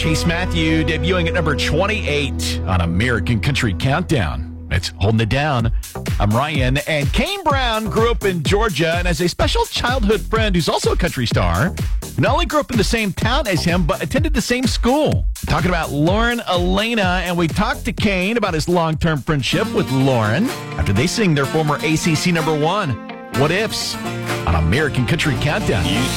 Chase Matthew debuting at number 28 on American Country Countdown. It's Holding It Down. I'm Ryan, and Kane Brown grew up in Georgia and has a special childhood friend who's also a country star, who not only grew up in the same town as him, but attended the same school. We're talking about Lauren Elena, and we talked to Kane about his long-term friendship with Lauren after they sing their former ACC number one, What Ifs, on American Country Countdown.